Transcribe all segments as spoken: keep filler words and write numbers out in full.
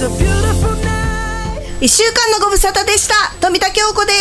いっしゅうかんのご無沙汰でした。富田京子です。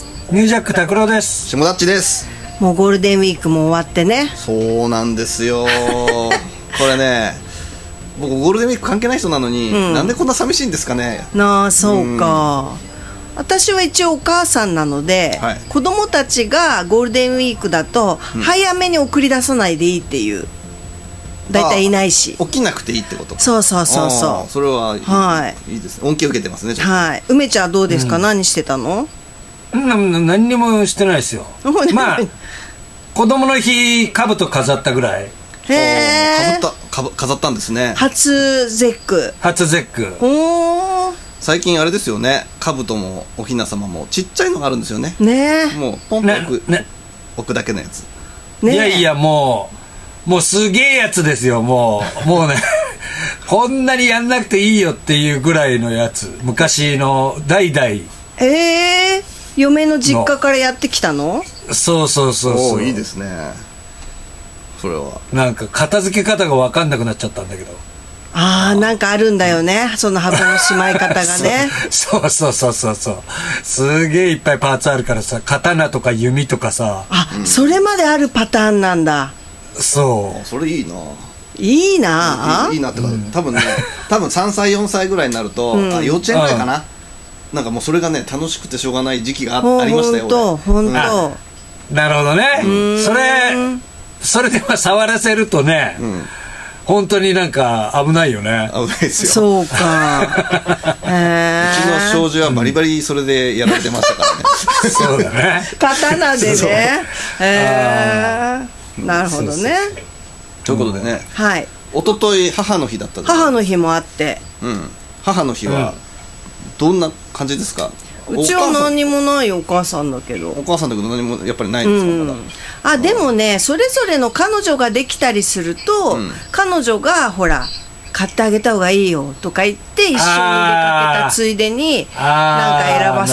ニュージャック拓郎です。 下田っちです。 もうゴールデンウィークも終わってね。 そうなんですよこれね、僕ゴールデンウィーク関係ない人なのに、うん、なんでこんな寂しいんですかね。 なあ、そうか、うん、私は一応お母さんなので、はい、子供たちがゴールデンウィークだと、うん、早めに送り出さないでいいっていう。だいたいいないし起きなくていいってことか。 そうそうそうそう。 それは、はい、いいですね。恩恵受けてますね。 はい。梅ちゃんはどうですか、うん、何してたの？ な何にもしてないですよまあ子供の日兜飾ったぐらい。 へえ。 飾った飾ったんですね。 初節句。 初節句。 おー。 最近あれですよね、兜もお雛様もちっちゃいのがあるんですよね。 ねえ。 もうポンと置く、ねね、置くだけのやつ、 ね、いやいやもうもうすげえやつですよ。もうもうねこんなにやんなくていいよっていうぐらいのやつ。昔の代々。 ええー、嫁の実家からやってきたの？ そうそうそうそう。 おいいですね。それはなんか片付け方が分かんなくなっちゃったんだけど。 ああ、なんかあるんだよね、その箱のしまい方がねそうそうそうそうそう。すげえいっぱいパーツあるからさ、刀とか弓とかさ。 あ、うん、それまであるパターンなんだ。 そう。それいいな。 いいな。 いいなってか、うん、多分ね多分さんさいよんさいぐらいになると、うん、あ幼稚園ぐらいかな、うん、なんかもうそれがね楽しくてしょうがない時期が あ, ありましたよ。 ほんとほんと、 うん、なるほどね。それそれでは触らせるとね、うん、本当になんか危ないよね。 危ないですよ。 そうかへうちの障子はバリバリそれでやられてましたからねそうだね刀でねへえなるほどね。 ということでね、うん、 はい、 一昨日母の日だったじゃない。 母の日もあって、 うん、母の日はどんな感じですか？ うちは何もないお母さんだけど。お母さんだけど何もやっぱりないんですか、うん、まだ。 あ、でもね、それぞれの彼女ができたりすると、うん、彼女がほら買ってあげた方がいいよとか言って一緒に出かけたついでになんか選ば